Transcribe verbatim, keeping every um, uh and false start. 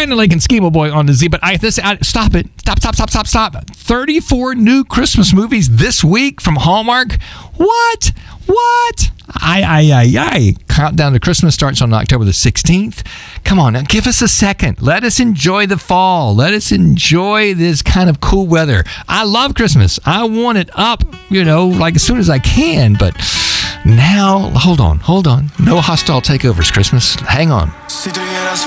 Brandon Lake and Schema Boy on the Z. But I this I, stop it. Stop, stop, stop, stop, stop. thirty-four new Christmas movies this week from Hallmark. What? What? I, I, I, I. Countdown to Christmas starts on October the sixteenth. Come on, now give us a second. Let us enjoy the fall. Let us enjoy this kind of cool weather. I love Christmas. I want it up, you know, like as soon as I can. But now, hold on, hold on. No hostile takeovers, Christmas. Hang on.